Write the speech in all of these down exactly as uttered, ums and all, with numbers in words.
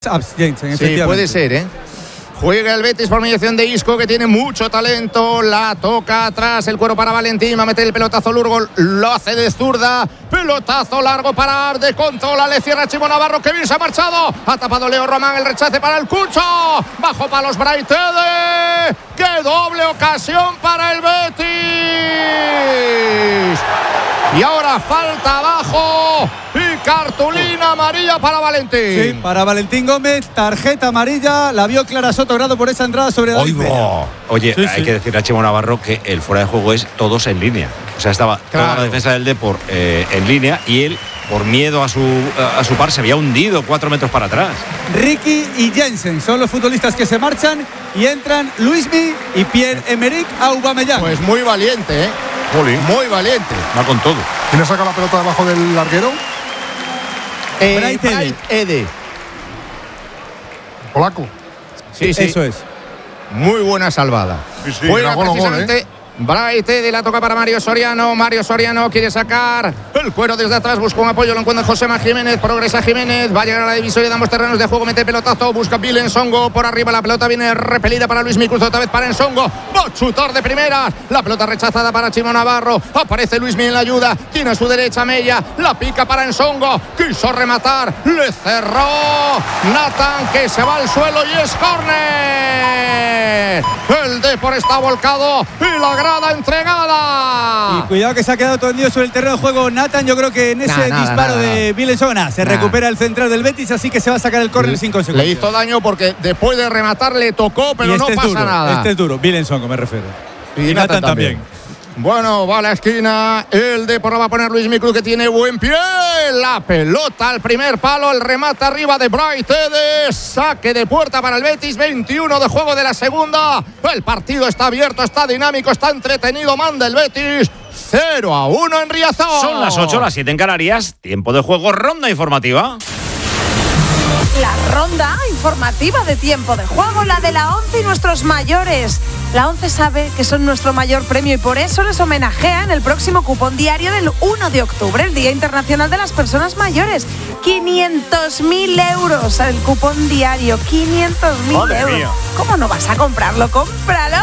Jensen. Sí, puede ser, ¿eh? Juega el Betis por mediación de Isco, que tiene mucho talento. La toca atrás, el cuero para Valentín. Va a meter el pelotazo Lurgol. Lo hace de zurda. Pelotazo largo para Arde. Controla, le cierra Chimo Navarro. Que bien se ha marchado. Ha tapado Leo Román. El rechace para el Cucho. Bajo palos Braithwaite. ¡Qué doble ocasión para el Betis! Y ahora falta abajo. Y cartulina amarilla para Valentín. Sí, para Valentín Gómez. Tarjeta amarilla. La vio Clara Sotogrado por esa entrada sobre David Peña. Oye, sí, hay sí. que decirle a Chimo Navarro que el fuera de juego es todos en línea. O sea, estaba Claro. toda la defensa del Depor eh, en línea y él, por miedo a su, a su par, se había hundido cuatro metros para atrás. Ricky y Jensen son los futbolistas que se marchan y entran Luismi y Pierre-Emerick Aubameyang. Pues muy valiente, ¿eh? Jolín. Muy valiente. Va con todo. ¿Quién saca la pelota debajo del larguero? Eh, Braithwaite. Braithwaite. Polaco. Sí, sí. Eso es. Muy buena salvada. Sí, sí, Juega grabó los precisamente goles, Braithwaite, la toca para Mario Soriano. Mario Soriano quiere sacar el cuero desde atrás, busca un apoyo, lo encuentra Josema Jiménez, progresa Jiménez, va a llegar a la divisoria de ambos terrenos de juego, mete pelotazo, busca Bill Ensongo por arriba, la pelota viene repelida para Luis Micruz, otra vez para Ensongo, va a chutar de primeras, la pelota rechazada para Chimo Navarro, aparece Luismi en la ayuda, tiene a su derecha Mella, la pica para Ensongo, quiso rematar, le cerró Nathan, que se va al suelo y es córner. El Depor está volcado y la grada entregada. Y cuidado que se ha quedado tendido sobre el terreno de juego Nathan. Yo creo que en ese Nah, nada, disparo nada, de Vilensona se Nah. recupera el central del Betis, así que se va a sacar el córner sin Le consecuencias. hizo daño porque después de rematar le tocó, pero Y no este es pasa duro, nada. Este es duro, Vilensongo me refiero. Y Y Nathan también. Bueno, va a la esquina. El Depor va a poner Luis Micruz, que tiene buen pie. La pelota al primer palo. El remate arriba de Braithwaite. Saque de puerta para el Betis. veintiuno de juego de la segunda. El partido está abierto, está dinámico, está entretenido. Manda el Betis. cero a uno en Riazor. Son las ocho, las siete en Canarias. Tiempo de juego, ronda informativa. La ronda informativa de tiempo de juego, la de la ONCE y nuestros mayores. La ONCE sabe que son nuestro mayor premio y por eso les homenajea en el próximo cupón diario del uno de octubre, el Día Internacional de las Personas Mayores. quinientos mil euros el cupón diario, quinientos mil Madre euros. mía. ¿Cómo no vas a comprarlo? ¡Cómpralo!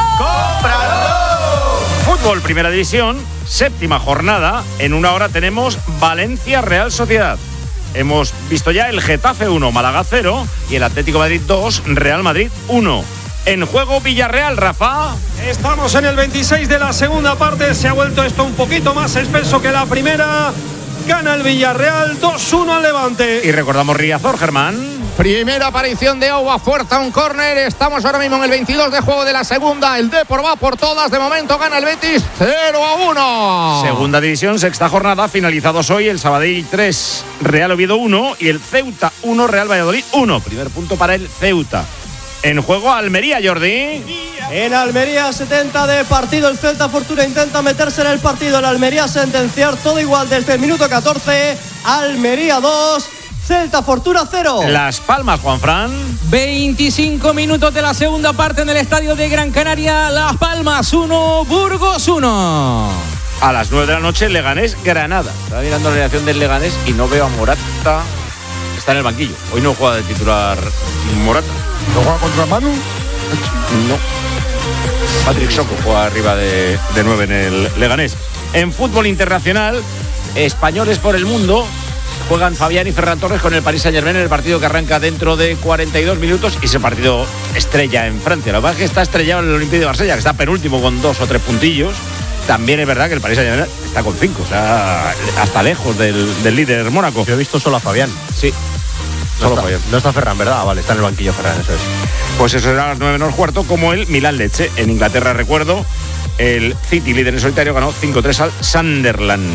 Fútbol, primera división, séptima jornada. En una hora tenemos Valencia Real Sociedad. Hemos visto ya el Getafe uno, Málaga cero y el Atlético de Madrid dos, Real Madrid uno. En juego Villarreal, Rafa. Estamos en el veintiséis de la segunda parte. Se ha vuelto esto un poquito más espeso que la primera. Gana el Villarreal dos uno al Levante. Y recordamos Riazor, Germán. Primera aparición de Agua, fuerza un córner. Estamos ahora mismo en el veintidós de juego de la segunda. El Depor va por todas. De momento gana el Betis cero a uno. Segunda división, sexta jornada. Finalizados hoy el Sabadell tres, Real Oviedo uno y el Ceuta uno, Real Valladolid uno. Primer punto para el Ceuta. En juego Almería, Jordi. En Almería, setenta de partido. El Celta Fortuna intenta meterse en el partido. El Almería sentenciar todo igual desde el minuto catorce. Almería dos, Celta Fortuna cero. Las Palmas, Juanfran. veinticinco minutos de la segunda parte en el estadio de Gran Canaria. Las Palmas uno, Burgos uno. A las nueve de la noche, Leganés, Granada. Estaba mirando la alineación del Leganés y no veo a Morata. Está en el banquillo. Hoy no juega de titular Morata. ¿No juega contra Manu? No. Patrick Soko juega arriba de, de nueve en el Leganés. En fútbol internacional, españoles por el mundo. Juegan Fabián y Ferran Torres con el Paris Saint-Germain en el partido que arranca dentro de cuarenta y dos minutos y ese partido estrella en Francia. Lo que pasa es que está estrellado en el Olympique de Marsella, que está penúltimo con dos o tres puntillos. También es verdad que el Paris Saint-Germain está con cinco, o sea, hasta lejos del, del líder Mónaco. Yo he visto solo a Fabián. Sí. No Solo está, Fabián. no está Ferran, ¿verdad? Ah, vale, está en el banquillo Ferran, eso es. Pues eso será a las nueve menos cuarto, como el Milan Lecce. En Inglaterra, recuerdo, el City, líder en solitario, ganó cinco tres al Sunderland.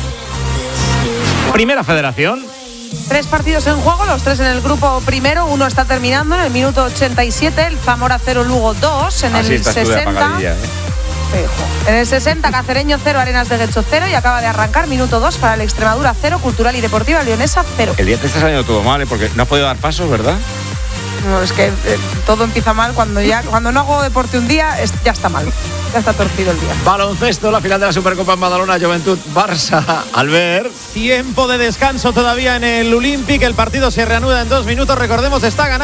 Primera Federación. Tres partidos en juego, los tres en el grupo primero. Uno está terminando en el minuto ochenta y siete. El Zamora cero, Lugo dos. En Así el estás tú de sesenta. apagadilla, ¿eh? En el sesenta, Cacereño cero, Arenas de Guecho cero. Y acaba de arrancar minuto dos para el Extremadura cero, Cultural y Deportiva Leonesa cero. El día te está saliendo todo mal, ¿eh? Porque no has podido dar pasos, ¿verdad? No, es que eh, todo empieza mal cuando ya cuando no hago deporte un día, es, ya está mal. Ya está torcido el día. Baloncesto, la final de la Supercopa en Badalona, Juventud, Barça, Albert. Tiempo de descanso todavía en el Olympic. El partido se reanuda en dos minutos. Recordemos, está ganando